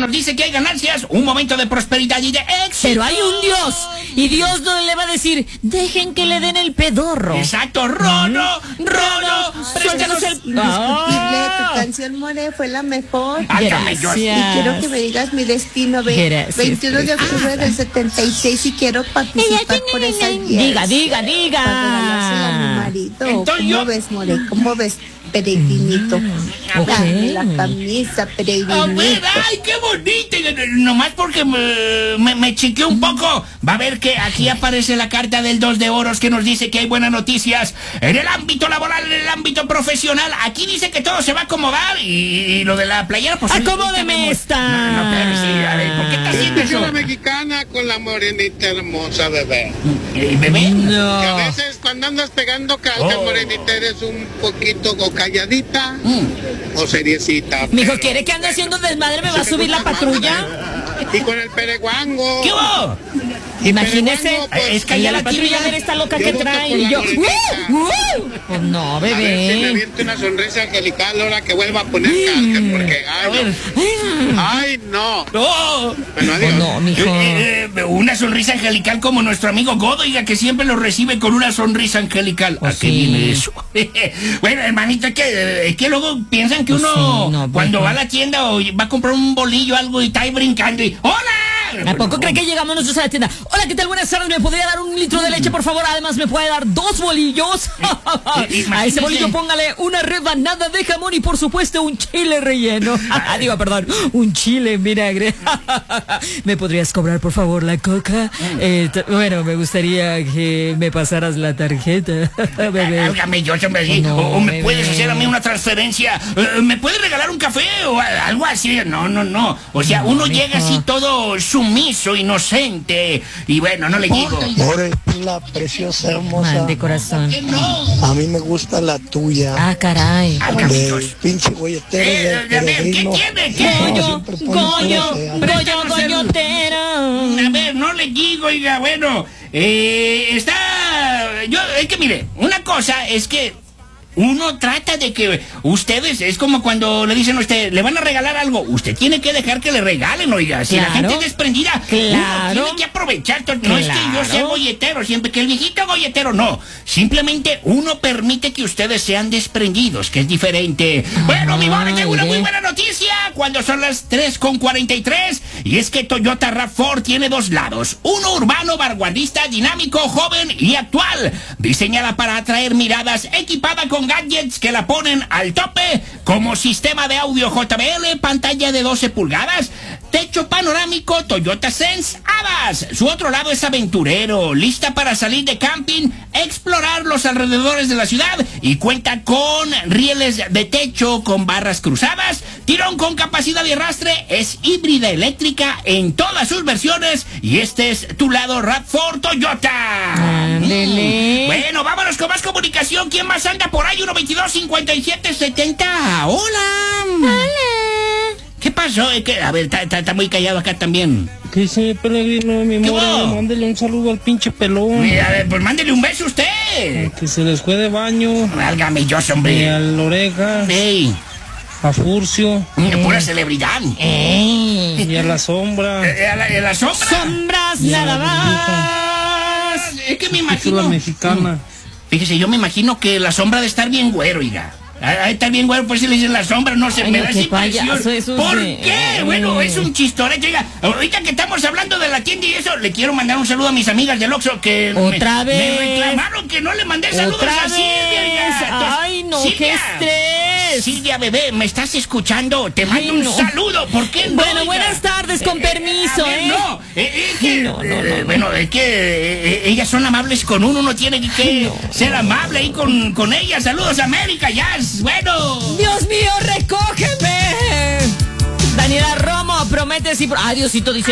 nos dice que hay ganancias, un momento de prosperidad y de éxito. Pero hay un Dios, y Dios no le va a decir, dejen que le den el pedorro. Exacto, Rono, préstanos el... Tu canción, More, fue la mejor. Gracias. Y quiero que me digas mi destino, 21 de octubre del 76, y quiero participar por esa guía. Diga. Para regalársela a mi marido. Entonces ¿Cómo ves, More? ¿Cómo ves, peregrinito? Dame la camisa, peregrinito. A ver, ay, qué bonito. Nomás porque me chiqué un poco. Va a ver que aquí aparece la carta del 2 de oros que nos dice que hay buenas noticias en el ámbito laboral, en el ámbito profesional. Aquí dice que todo se va a acomodar y lo de la playera, pues... ¡Acomódeme esta! No, pero sí, a ver, ¿por qué está haciendo eso? La mexicana con la morenita hermosa, bebé. ¿Bebé? No. Que a veces cuando andas pegando calca, morenita, eres un poquito o calladita o seriecita. Mijo, ¿quiere que ande haciendo desmadre? ¿Me va a subir la patrulla? Y con el pereguango. ¿Qué hubo? Imagínese, pereguango, pues, es que allá la la patrulla tiene. ver esta loca Yo que voto trae. por Y la yo, morenita. Pues no, A ver si me bebé. avienta una sonrisa angelical ahora que vuelva a poner calca, porque, ay, no. ¡No! Bueno, adiós. No, mijo. Una sonrisa angelical como nuestro amigo Godo, oiga, que siempre lo recibe con una sonrisa angelical. ¿A qué sí. viene eso? Bueno, hermanito, es que luego piensan que Pues uno, sí, no, cuando pues va a la tienda o va a comprar un bolillo o algo y está ahí brincando y ¡hola! ¿A poco cree que llegamos nosotros a la tienda? Hola, ¿qué tal? Buenas tardes, ¿me podría dar un litro de leche, por favor? Además, ¿me puede dar 2 bolillos? A ese bolillo póngale una rebanada de jamón y, por supuesto, un chile relleno. Perdón, un chile en vinagre. ¿Me podrías cobrar, por favor, la coca? Bueno, me gustaría que me pasaras la tarjeta, bebé. Álgame, yo siempre así. No, o me bebé. puedes hacer a mí una transferencia. ¿Me puedes regalar un café o algo así? No. O sea, uno llega así todo sumiso, inocente. Y bueno, no le digo. More, la preciosa, hermosa. Mande, corazón. A mí me gusta la tuya. Ah, caray. Del pinche golletero del ¿Qué peregrino. tiene? ¿Qué? Goyotero. A ver, no le digo, oiga, bueno, es que mire, una cosa es que uno trata de que ustedes, es como cuando le dicen a usted, le van a regalar algo, usted tiene que dejar que le regalen, oiga, si la gente es desprendida, uno tiene que aprovechar, no es que yo sea golletero, siempre que el viejito golletero, no, simplemente uno permite que ustedes sean desprendidos, que es diferente. Bueno, mi Bonnie, tengo una muy buena noticia, cuando son las 3:43, y es que Toyota RAV4 tiene 2 lados, uno urbano, vanguardista, dinámico, joven y actual, diseñada para atraer miradas, equipada con gadgets que la ponen al tope, como sistema de audio JBL, pantalla de 12 pulgadas, techo panorámico, Toyota Sense Abbas. Su otro lado es aventurero, lista para salir de camping, explorar los alrededores de la ciudad y cuenta con rieles de techo con barras cruzadas, tirón con capacidad de arrastre, es híbrida eléctrica en todas sus versiones y este es tu lado RAV4 Toyota. Ándele. Bueno, vámonos con más comunicación. ¿Quién más anda por ahí? 122-5770. Hola. ¿Qué pasó? A ver, está muy callado acá también. ¿Qué dice Peregrino, mi ¿Qué amor? hubo? Mándele un saludo al pinche pelón. A ver, pues mándele un beso a usted. Que se les fue de baño. Válgame Dios, Y hombre. al Oreja. Ey, A Furcio. pura celebridad. Y a la Sombra. ¿A la sombra? Sombras nada más. Es que me Es la imagino. mexicana. Fíjese, yo me imagino que la sombra de estar bien güero, oiga. Ahí está bien güero, pues si le dicen la sombra, no se Ay, me no, da qué esa impresión. payaso, eso ¿Por es de- qué? Bueno, es un chistorete, oiga. Ahorita que estamos hablando de la tienda y eso, le quiero mandar un saludo a mis amigas del Oxxo que ¿Otra vez? me reclamaron que no le mandé saludos ¿Otra a Silvia, oiga. vez? Entonces, Ay, no, Silvia, qué estrés. Silvia, bebé, ¿me estás escuchando? Te mando Ay, un no. saludo. ¿Por qué no? Bueno, oiga? buenas tardes, con permiso, A ver, ¿eh? No, es que, No. bueno, es que ellas son amables con uno tiene que ser amable ahí con ellas. Saludos, América, Jazz. Bueno. Dios mío, recógeme. Daniela Romo, prometes y... Ay, Diosito, dice...